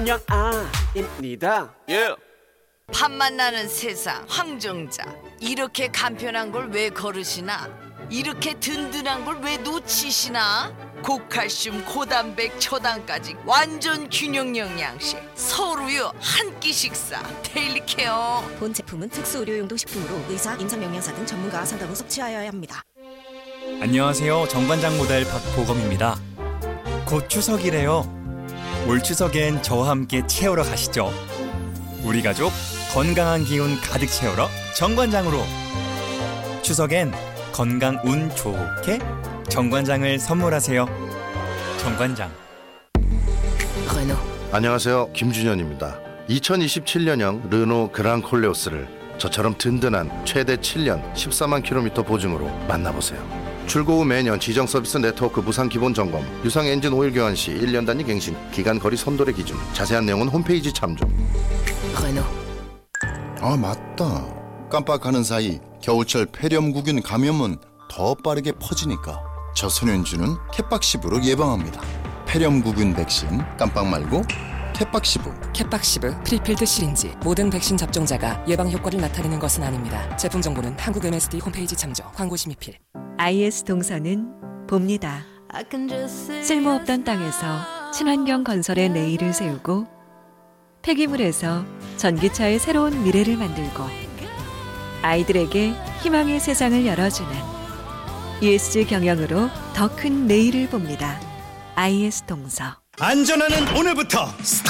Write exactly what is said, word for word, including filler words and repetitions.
김영아입니다. 예. 밥만 나는 세상 황정자, 이렇게 간편한 걸 왜 거르시나? 이렇게 든든한 걸 왜 놓치시나? 고칼슘, 고단백, 초당까지 완전 균형 영양식 서울우유 한 끼 식사 데일리 케어. 본 제품은 특수 의료용도 식품으로 의사, 임상영양사 등 전문가와 상담 후 섭취하여야 합니다. 안녕하세요. 정관장 모델 박보검입니다. 곧 추석이래요. 올 추석엔 저와 함께 채우러 가시죠. 우리 가족 건강한 기운 가득 채우러 정관장으로. 추석엔 건강 운 좋게 정관장을 선물하세요. 정관장. 르노. 안녕하세요. 김준현입니다. 이천이십칠년형 르노 그랑 콜레오스를 저처럼 든든한 최대 칠 년 십사만 킬로미터 보증으로 만나보세요. 출고 후 매년 지정 서비스 네트워크 무상 기본 점검, 유상 엔진 오일 교환 시 일 년 단위 갱신, 기간 거리 선도의 기준, 자세한 내용은 홈페이지 참조. 르노. 아 맞다. 깜빡하는 사이 겨울철 폐렴구균 감염은 더 빠르게 퍼지니까 저소년주는 캣박시브로 예방합니다. 폐렴구균 백신 깜빡 말고 캣박시브. 캣박시브 프리필드 시린지. 모든 백신 접종자가 예방 효과를 나타내는 것은 아닙니다. 제품 정보는 한국 엠에스디 홈페이지 참조. 광고 심의필. 아이에스 동서는 봅니다. 쓸모없던 땅에서 친환경 건설의 내일을 세우고 폐기물에서 전기차의 새로운 미래를 만들고 아이들에게 희망의 세상을 열어주는 이에스지 경영으로 더 큰 내일을 봅니다. 아이에스 동서. 안전하는 오늘부터